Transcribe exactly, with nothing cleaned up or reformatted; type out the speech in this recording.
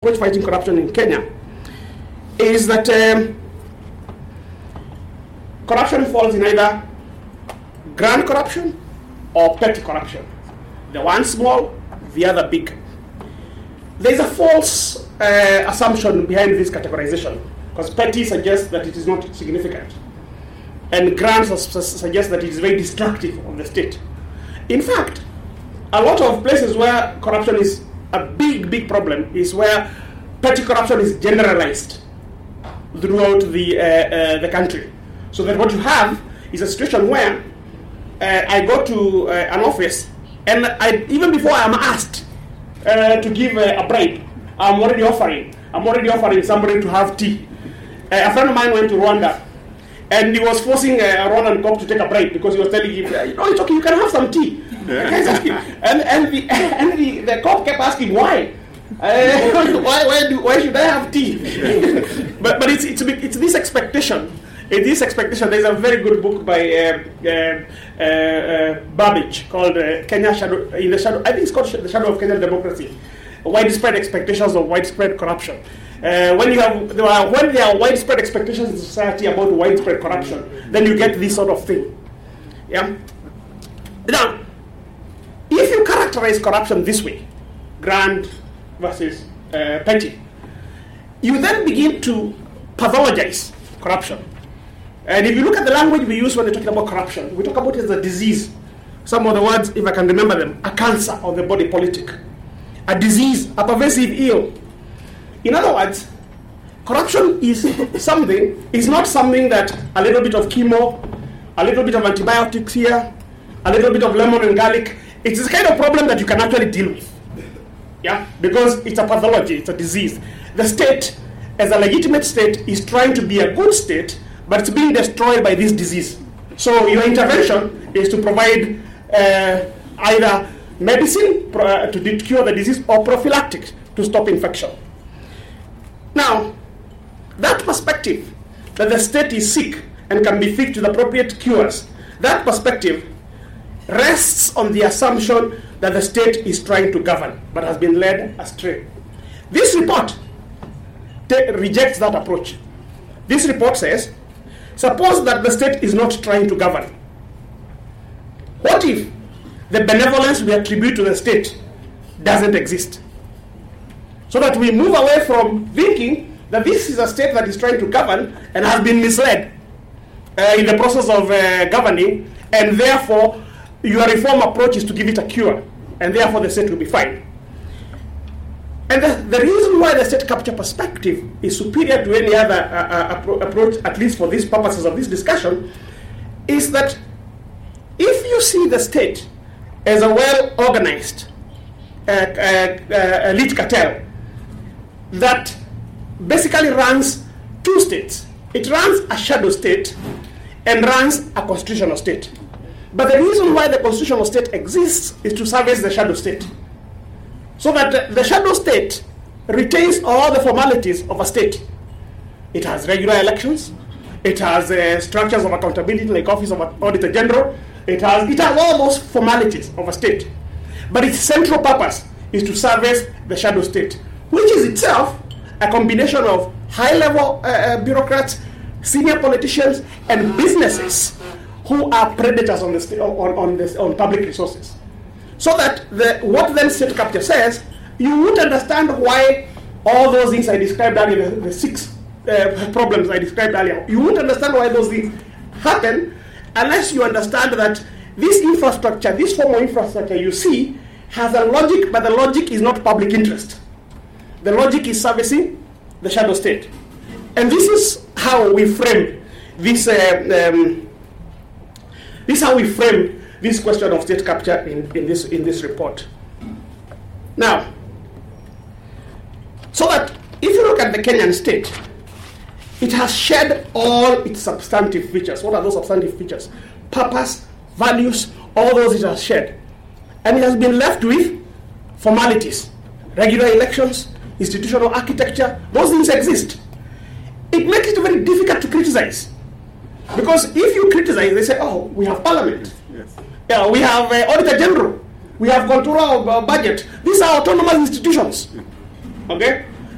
approach fighting corruption in Kenya is that um, corruption falls in either grand corruption or petty corruption. The one small, the other big. There is a false uh, assumption behind this categorization, because petty suggests that it is not significant, and grand su- su- suggests that it is very destructive of the state. In fact, a lot of places where corruption is a big, big problem is where petty corruption is generalized throughout the uh, uh, the country. So that what you have is a situation where uh, I go to uh, an office, and I, even before I am asked uh, to give uh, a bribe, I'm already offering. I'm already offering somebody to have tea. Uh, a friend of mine went to Rwanda, and he was forcing uh, a Rwandan cop to take a bribe because he was telling him, "No, it's okay. You can have some tea." and and the and the, the cop kept asking why. Uh, why why do, why should I have tea? but but it's it's it's this expectation. In this expectation, there's a very good book by uh, uh, uh, Babbage called uh, Kenya Shadow in the Shadow. I think it's called The Shadow of Kenyan Democracy. Widespread expectations of widespread corruption. Uh, when you have there are, when there are widespread expectations in society about widespread corruption, then you get this sort of thing. Yeah. Now, if you characterize corruption this way, grand versus uh, petty, you then begin to pathologize corruption. And if you look at the language we use when we're talking about corruption, we talk about it as a disease. Some of the words, if I can remember them, a cancer of the body politic, a disease, a pervasive ill. In other words, corruption is something, is not something that a little bit of chemo, a little bit of antibiotics here, a little bit of lemon and garlic, it's the kind of problem that you can actually deal with. Yeah, because it's a pathology, it's a disease. The state, as a legitimate state, is trying to be a good state, but it's being destroyed by this disease. So your intervention is to provide uh, either medicine uh, to cure the disease or prophylactic to stop infection. Now, that perspective that the state is sick and can be fixed with appropriate cures, that perspective rests on the assumption that the state is trying to govern but has been led astray. This report te- rejects that approach. This report says, suppose that the state is not trying to govern. What if the benevolence we attribute to the state doesn't exist? So that we move away from thinking that this is a state that is trying to govern and has been misled uh, in the process of uh, governing, and therefore your reform approach is to give it a cure, and therefore the state will be fine. And the, the reason why the state capture perspective is superior to any other uh, uh, approach, at least for these purposes of this discussion, is that if you see the state as a well-organized uh, uh, uh, elite cartel that basically runs two states. It runs a shadow state and runs a constitutional state. But the reason why the constitutional state exists is to service the shadow state, so that the shadow state retains all the formalities of a state. It has regular elections. It has uh, structures of accountability like Office of Auditor General. It has, it has all those formalities of a state. But its central purpose is to service the shadow state, which is itself a combination of high-level uh, bureaucrats, senior politicians, and businesses who are predators on, the st- on, on, this, on public resources. So that the, what then state capture says, you would understand why all those things I described earlier, the, the six uh, problems I described earlier, you wouldn't understand why those things happen unless you understand that this infrastructure, this form of infrastructure you see, has a logic, but the logic is not public interest. The logic is servicing the shadow state. And this is how we frame this, uh, um, this is how we frame this question of state capture in, in, this, in this report. Now, so that if you look at the Kenyan state, it has shared all its substantive features. What are those substantive features? Purpose, values, all those it has shared. And it has been left with formalities, regular elections, institutional architecture. Those things exist. It makes it very difficult to criticize. Because if you criticize, they say, oh, we have parliament. Yes. Yeah, we have uh, auditor general. We have controller of uh, budget. These are autonomous institutions. Okay?